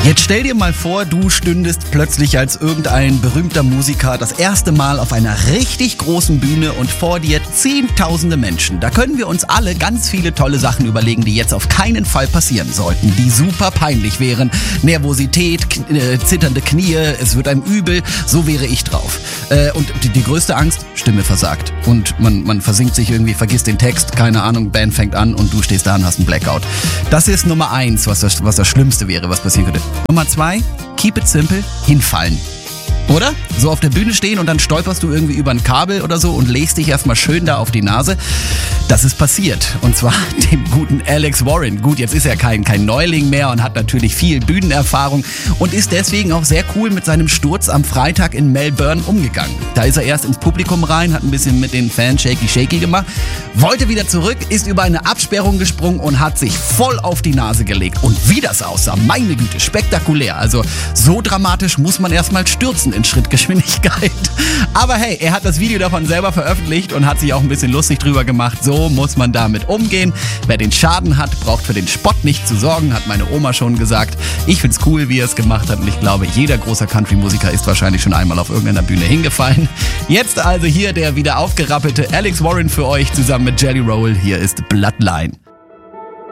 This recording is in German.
Jetzt stell dir mal vor, du stündest plötzlich als irgendein berühmter Musiker das erste Mal auf einer richtig großen Bühne und vor dir zehntausende Menschen. Da können wir uns alle ganz viele tolle Sachen überlegen, die jetzt auf keinen Fall passieren sollten, die super peinlich wären. Nervosität, zitternde Knie, es wird einem übel, so wäre ich drauf. Und die größte Angst, Stimme versagt. Und man versinkt sich irgendwie, vergisst den Text, keine Ahnung, Band fängt an und du stehst da und hast einen Blackout. Das ist Nummer 1, was das Schlimmste wäre, was passieren könnte. Nummer 2, keep it simple, hinfallen. Oder? So auf der Bühne stehen und dann stolperst du irgendwie über ein Kabel oder so und legst dich erstmal schön da auf die Nase. Das ist passiert. Und zwar dem guten Alex Warren. Gut, jetzt ist er kein Neuling mehr und hat natürlich viel Bühnenerfahrung und ist deswegen auch sehr cool mit seinem Sturz am Freitag in Melbourne umgegangen. Da ist er erst ins Publikum rein, hat ein bisschen mit den Fans shaky gemacht, wollte wieder zurück, ist über eine Absperrung gesprungen und hat sich voll auf die Nase gelegt. Und wie das aussah, meine Güte, spektakulär. Also so dramatisch muss man erstmal stürzen in Schrittgeschwindigkeit. Aber hey, er hat das Video davon selber veröffentlicht und hat sich auch ein bisschen lustig drüber gemacht. So muss man damit umgehen. Wer den Schaden hat, braucht für den Spott nicht zu sorgen, hat meine Oma schon gesagt. Ich find's cool, wie er es gemacht hat und ich glaube, jeder großer Country-Musiker ist wahrscheinlich schon einmal auf irgendeiner Bühne hingefallen. Jetzt also hier der wieder aufgerappelte Alex Warren für euch zusammen mit Jelly Roll. Hier ist Bloodline.